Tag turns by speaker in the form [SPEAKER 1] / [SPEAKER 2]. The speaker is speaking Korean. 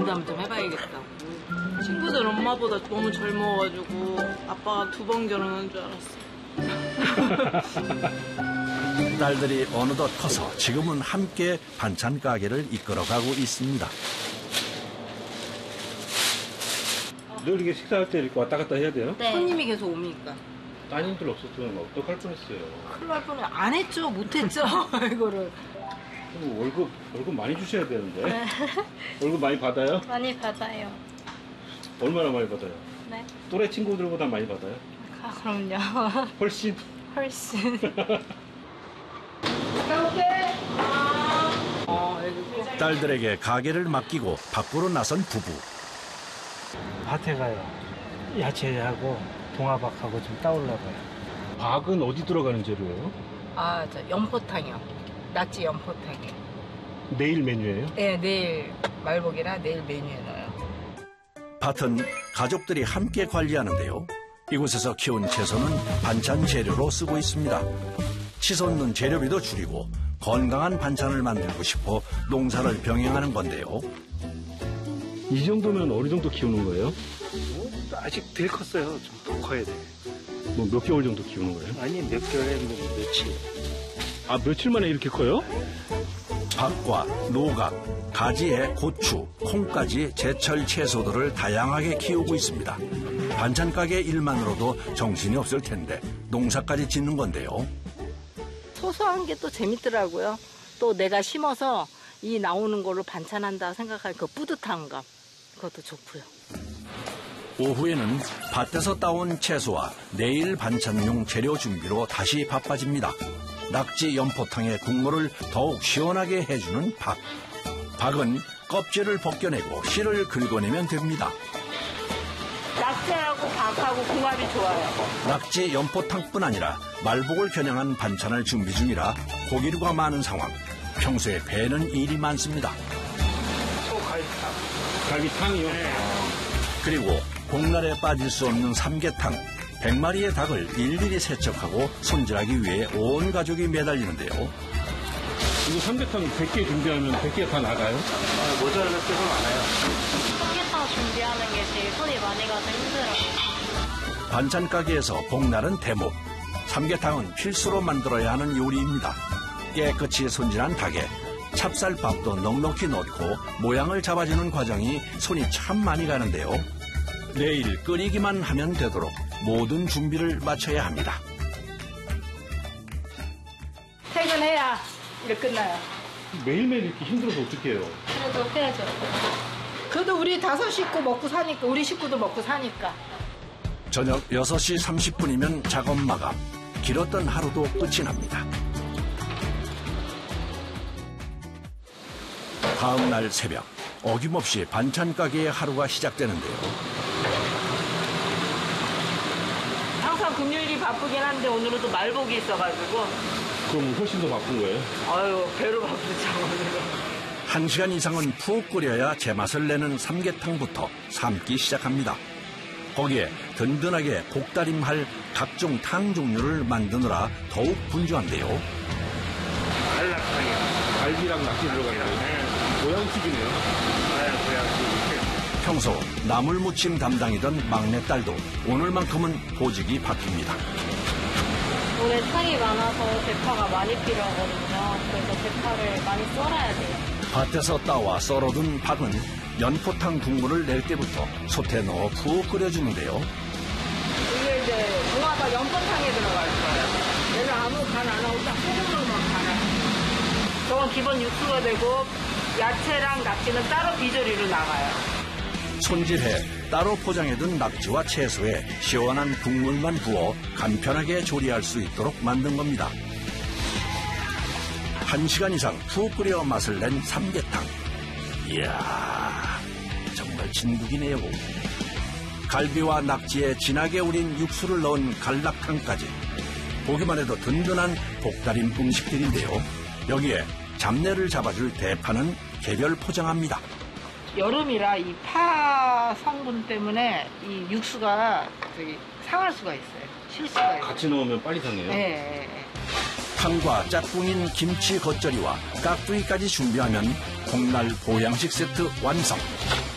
[SPEAKER 1] 농담 좀 해봐야겠다. 친구들 엄마보다 너무 젊어가지고 아빠가 2번 결혼한 줄 알았어.
[SPEAKER 2] 딸들이 어느덧 커서 지금은 함께 반찬 가게를 이끌어가고 있습니다.
[SPEAKER 3] 늘 이렇게 식사할 때 이렇게 왔다 갔다 해야 돼요?
[SPEAKER 1] 네. 손님이 계속 오니까.
[SPEAKER 3] 따님들 없었으면 어떡할 뻔했어요.
[SPEAKER 1] 큰일 날 뻔해. 안 했죠. 못 했죠. 이거를.
[SPEAKER 3] 월급 많이 주셔야 되는데.
[SPEAKER 4] 네.
[SPEAKER 3] 월급 많이 받아요?
[SPEAKER 4] 많이 받아요.
[SPEAKER 3] 얼마나 많이 받아요?
[SPEAKER 4] 네.
[SPEAKER 3] 또래 친구들보다 많이 받아요?
[SPEAKER 4] 아, 그럼요.
[SPEAKER 3] 훨씬?
[SPEAKER 4] 훨씬.
[SPEAKER 2] 딸들에게 가게를 맡기고 밖으로 나선 부부.
[SPEAKER 5] 밭에 가요. 야채하고 동화박하고 좀 따오려고요.
[SPEAKER 3] 박은 어디 들어가는 재료예요?
[SPEAKER 1] 아, 저 연포탕이요. 낙지 연포탕이요.
[SPEAKER 3] 내일 메뉴예요?
[SPEAKER 1] 네, 내일 말복이라 내일 메뉴에 넣어요.
[SPEAKER 2] 밭은 가족들이 함께 관리하는데요. 이곳에서 키운 채소는 반찬 재료로 쓰고 있습니다. 치솟는 재료비도 줄이고 건강한 반찬을 만들고 싶어 농사를 병행하는 건데요.
[SPEAKER 3] 이 정도면 어느 정도 키우는 거예요?
[SPEAKER 5] 아직 덜 컸어요. 좀 더 커야 돼.
[SPEAKER 3] 뭐 몇 개월 정도 키우는 거예요?
[SPEAKER 5] 아니, 몇 개월에 뭐 며칠.
[SPEAKER 3] 아, 며칠 만에 이렇게 커요?
[SPEAKER 2] 밥과 노각, 가지에 고추, 콩까지 제철 채소들을 다양하게 키우고 있습니다. 반찬 가게 일만으로도 정신이 없을 텐데 농사까지 짓는 건데요.
[SPEAKER 1] 소소한 게 또 재밌더라고요. 또 내가 심어서 이 나오는 걸로 반찬한다 생각할 그 뿌듯한 감. 그것도 좋고요.
[SPEAKER 2] 오후에는 밭에서 따온 채소와 내일 반찬용 재료 준비로 다시 바빠집니다. 낙지 연포탕의 국물을 더욱 시원하게 해주는 박. 박은 껍질을 벗겨내고 씨를 긁어내면 됩니다.
[SPEAKER 1] 낙지하고 박하고 궁합이 좋아요.
[SPEAKER 2] 낙지 연포탕뿐 아니라 말복을 겨냥한 반찬을 준비 중이라 고기류가 많은 상황. 평소에 배는 일이 많습니다.
[SPEAKER 3] 갈비탕이요?
[SPEAKER 2] 그리고 복날에 빠질 수 없는 삼계탕. 100마리의 닭을 일일이 세척하고 손질하기 위해 온 가족이 매달리는데요.
[SPEAKER 3] 이거 삼계탕 100개 준비하면 100개 다 나가요?
[SPEAKER 5] 모자랄 때가 많아요.
[SPEAKER 4] 삼계탕 준비하는 게 제일 손이 많이 가서 힘들어요.
[SPEAKER 2] 반찬 가게에서 복날은 대목. 삼계탕은 필수로 만들어야 하는 요리입니다. 깨끗이 손질한 닭에 찹쌀밥도 넉넉히 넣고 모양을 잡아주는 과정이 손이 참 많이 가는데요. 내일 끓이기만 하면 되도록 모든 준비를 마쳐야 합니다.
[SPEAKER 1] 퇴근해야 일 끝나요.
[SPEAKER 3] 매일매일 이렇게 힘들어서 어떡해요?
[SPEAKER 4] 그래도 해야죠.
[SPEAKER 1] 그래도 우리 5 식구 먹고 사니까, 우리 식구도 먹고 사니까.
[SPEAKER 2] 저녁 6시 30분이면 작업 마감. 길었던 하루도 끝이 납니다. 다음 날 새벽, 어김없이 반찬 가게의 하루가 시작되는데요.
[SPEAKER 1] 항상 금요일이 바쁘긴 한데 오늘은 또 말복이 있어가지고
[SPEAKER 3] 그럼 훨씬 더 바쁜 거예요?
[SPEAKER 1] 아유 배로 바쁘죠 오늘은.
[SPEAKER 2] 1시간 이상은 푹 끓여야 제맛을 내는 삼계탕부터 삶기 시작합니다. 거기에 든든하게 복다림할 각종 탕 종류를 만드느라 더욱 분주한데요.
[SPEAKER 5] 갈락탕이요.
[SPEAKER 3] 갈비랑 낙지 들어가는 거예요? 보양식이네요.
[SPEAKER 2] 평소 나물무침 담당이던 막내딸도 오늘만큼은 보직이 바뀝니다.
[SPEAKER 4] 올해 탕이 많아서 대파가 많이 필요하거든요. 그래서 대파를 많이 썰어야 돼요.
[SPEAKER 2] 밭에서 따와 썰어둔 박은 연포탕 국물을 낼 때부터 솥에 넣어 푹 끓여주는데요.
[SPEAKER 1] 이게 이제 동화가 연포탕에 들어갈 거예요. 얘는 아무 간 안 하고 딱 소금으로만 간을. 저건 기본 육수가 되고 야채랑 낙지는 따로 비조리로 나가요.
[SPEAKER 2] 손질해 따로 포장해둔 낙지와 채소에 시원한 국물만 부어 간편하게 조리할 수 있도록 만든 겁니다. 1시간 이상 푹 끓여 맛을 낸 삼계탕. 이야, 정말 진국이네요. 갈비와 낙지에 진하게 우린 육수를 넣은 갈락탕까지. 보기만 해도 든든한 복다림 음식들인데요. 여기에 잡내를 잡아줄 대파는 개별 포장합니다.
[SPEAKER 1] 여름이라 이 파 성분 때문에 이 육수가 상할 수가 있어요. 실 수가 있어요.
[SPEAKER 3] 같이 넣으면 빨리 상해요?
[SPEAKER 1] 네.
[SPEAKER 2] 탕과 짝꿍인 김치 겉절이와 깍두기까지 준비하면 복날 보양식 세트 완성.